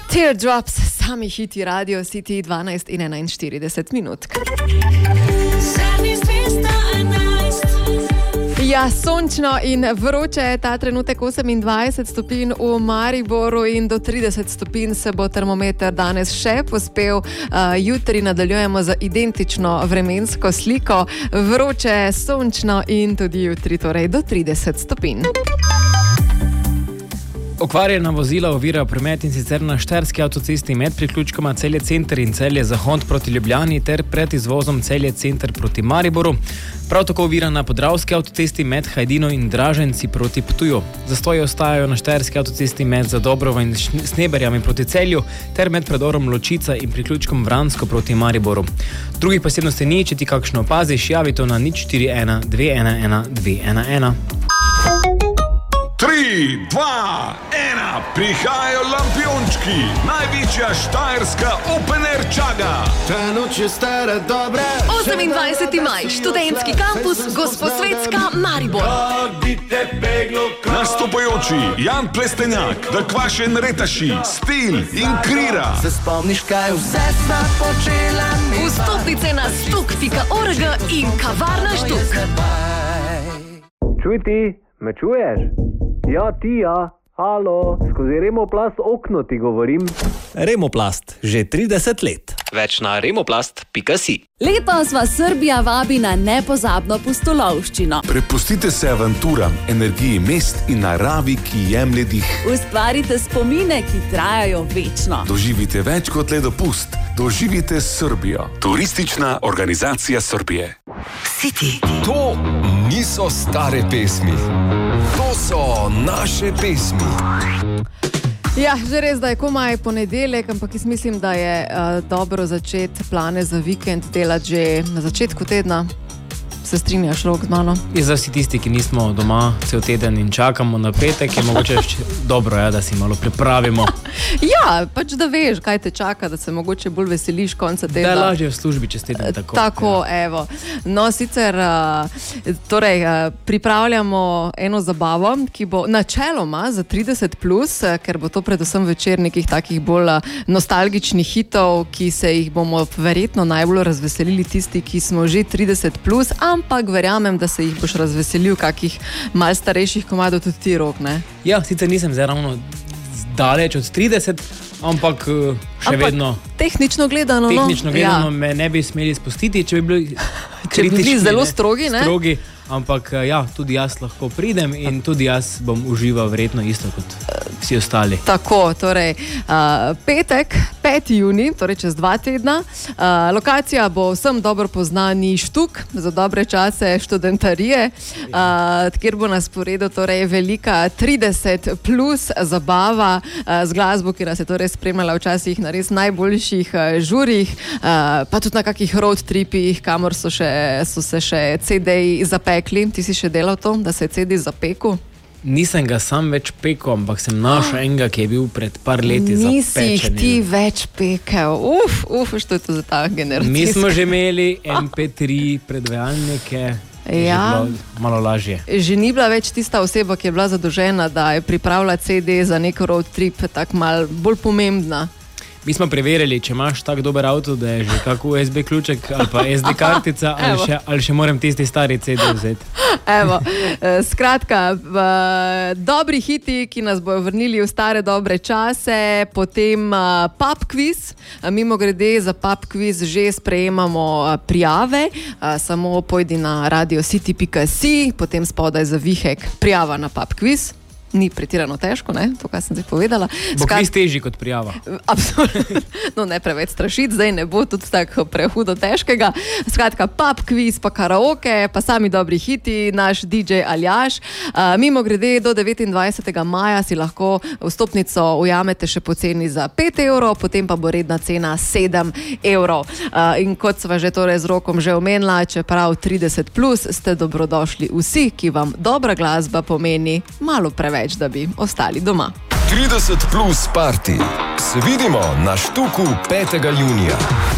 Teardrops, sami hiti Radio City 12 in 41 minut. Ja, sončno in vroče je ta trenutek 28 stopinj v Mariboru in do 30 stopinj se bo termometer danes še pospel. Jutri nadaljujemo z identično vremensko sliko. Vroče, sončno in tudi jutri torej do 30 stopinj. Okvarjena vozila ovirajo promet in sicer na štajerski avtocesti med priključkoma Celje Center in Celje Zahod proti Ljubljani ter pred izvozom Celje Center proti Mariboru. Prav tako ovira na podravski avtocesti med Hajdino in Draženci proti Ptuju. Zastoji ostajajo na štajerski avtocesti med Zadobrovo in Sneberjami proti Celju ter med predorom Ločica in priključkom Vransko proti Mariboru. Drugih posebnosti ni, če ti kakšno opaziš, javi to na 041 211 211. 3, 2, 1, prihajajo Lampiončki, največja štajerska open air čaga. Ta noč je stara dobra. 28. maj, študentski kampus Gosposvetska Maribor. Nastopajoči Jan Plestenjak, The Kvašen Retaši, Stil in Krira. Se spomniš, kaj vse sva počela? Vstopnice na stuk.org in kavarna Štuk. Čuj ti, me čuješ? Ja, ti ja. Halo, skozi Remoplast okno ti govorim. Remoplast, že 30 let. Več na remoplast.si. Letos vas Srbija vabi na nepozabno pustolovščino. Prepustite se avanturam, energiji mest in naravi, ki jemlje dih. Ustvarite spomine, ki trajajo večno. Doživite več kot le dopust. Doživite Srbijo. Turistična organizacija Srbije. City. To niso stare pesmi. To so naše pesmi. Ja, že res, da je komaj ponedeljek, ampak jaz mislim, da je dobro začeti plane za vikend delati že na začetku tedna. Se strinjaš, Rok, z mano? In za vsi tisti, ki nismo doma cel teden in čakamo na petek, je mogoče dobro, da si malo pripravimo. Ja, pač da veš, kaj te čaka, da se mogoče bolj veseliš konca tedna. Da je lažje v službi čez teden tako. Tako, ja. Evo. No, sicer pripravljamo eno zabavo, ki bo načeloma za 30+, ker bo to predvsem večer nekih takih bolj nostalgičnih hitov, ki se jih bomo verjetno najbolj razveselili tisti, ki smo že 30+, ampak verjamem, da se jih boš razveselil kakih malo starejših komadov tudi ti, Rok, ne? Ja, sicer nisem zdaj ravno daleč od 30, ampak še vedno... Tehnično gledano, ja. Me ne bi smeli spustiti, če bi bili kritični, zelo strogi, ne? Strogi, ampak ja, tudi jaz lahko pridem in tudi jaz bom užival verjetno isto kot vsi ostali. Tako, torej petek, 5. junij, torej čez 2 tedna. Lokacija bo vsem dobro poznani Štuk, za dobre čase študentarije, kjer bo na sporedu torej velika 30+ zabava z glasbo, ki nas je torej spremljala včasih na res najboljših žurih, pa tudi na kakih road tripih, kamor so se še CD-ji zapekli. Ti si še delal to, da se je CD zapekel? Nisem ga sam več pekel, ampak sem našel enega, ki je bil pred par leti zapečen. Nisi jih ti več pekel. Što je to za ta generacija? Mi smo že imeli MP3 predvajalnike, ja. Je bilo malo lažje. Že ni bila več tista oseba, ki je bila zadolžena, da je pripravila CD za nek road trip, tako malo bolj pomembna. Mi smo preverili, če imaš tak dober avto, da je že kak USB ključek ali pa SD kartica ali še moram tisti stari CD vzeti. Evo, skratka, dobri hiti, ki nas bojo vrnili v stare dobre čase, potem pub quiz. Mimo grede za pub quiz že sprejemamo prijave, samo pojdi na radiocity.si, potem spodaj za vihek prijava na pub quiz. Ni pretirano težko, ne? To, kar sem zdaj povedala. Bo kviz težji kot prijava. Absolutno. No, ne preveč strašiti, zdaj ne bo tudi tako prehudo težkega. Skratka, pub quiz, pa karaoke, pa sami dobri hiti, naš DJ Aljaž. Mimo grede do 29. maja si lahko vstopnico ujamete še poceni za 5 evrov, potem pa bo redna cena 7 evrov. In kot sva že torej z Rokom že omenila, čeprav 30+, ste dobrodošli vsi, ki vam dobra glasba pomeni malo preveč, da bi ostali doma. 30+ party. Se vidimo na Štuku 5. junija.